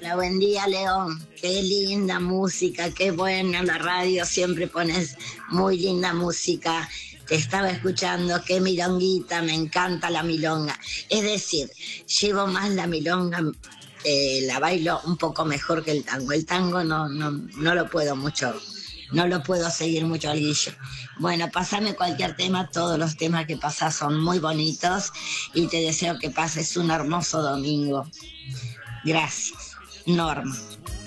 Bueno, buen día, León. Qué linda música, qué buena la radio, siempre pones muy linda música. Te estaba escuchando, qué milonguita, me encanta la milonga. Es decir, llevo más la milonga, la bailo un poco mejor que el tango. El tango no lo puedo mucho, no lo puedo seguir mucho al guillo. Bueno, pasame cualquier tema, todos los temas que pasás son muy bonitos y te deseo que pases un hermoso domingo. Gracias, Norma.